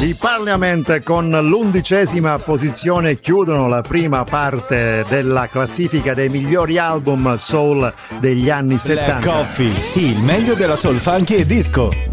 I Parliament con l'11ª posizione chiudono la prima parte della classifica dei migliori album soul degli anni 70. Black Coffee, il meglio della soul funky e disco.